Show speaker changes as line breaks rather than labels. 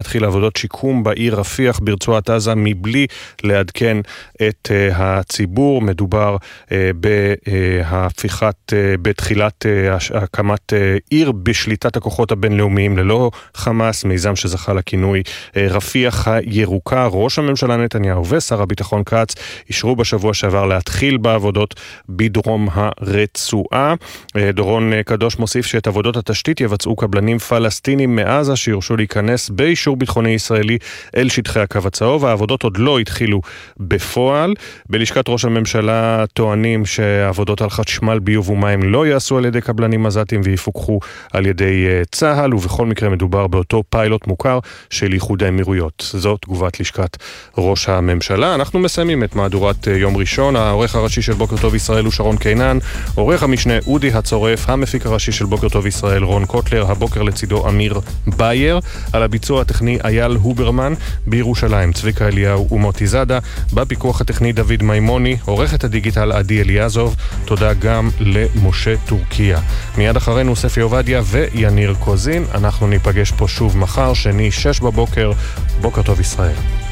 להתחיל עבודות שיקום בעיר רפיח ברצועת עזה מבלי לעדכן את הציבור. מדובר בתחילת הקמת עיר בשליטת הכוחות הבינלאומיים ללא חמאס, מיזם שזכה לכינוי רפיח הירוקה. ראש הממשלה נתניהו ושר הביטחון כץ אישרו בשבוע שעבר להתחיל בעבודות בדרום הרצועה. דורון קדוש מוסיף שאת עבודות התשתית יבצעו קבלנים פלסטינים מעזה שיורשו להיכנס באישור ביטחוני ישראלי אל שטחי הקו הצהוב. העבודות עוד לא התחילו בפועל. בלשכת ראש הממשלה טוענים שהעבודות על חשמל, ביוב ומים לא יעשו על ידי קבלנים עזתים ויפוקחו על ידי צה"ל, ובכל מקרה מדובר באותו פיילוט מוכר של איחוד האמירויות. זאת תגובת לשכת ראש הממשלה. אנחנו מסיימים את מהדורת יום ראשון. העורך הראשי של בוקר טוב ישראל הוא שרון קינן, עורך המשנה אודי הצורף, המפיק הראשי של בוקר טוב ישראל רון קוטלר, הבוקר לצידו אמיר בייר, על הביצוע הטכני אייל הוברמן, בירושלים צביקה אליהו ומוטי זאדה, בפיקוח הטכני דוד מימוני, עורכת הדיגיטל עדי אליעזוב. תודה גם למשה טורקיה. מיד אחרינו ספי עובדיה ויניר קוזין. אנחנו ניפגש פה שוב מחר, שני 6 בבוקר. בוקר טוב ישראל.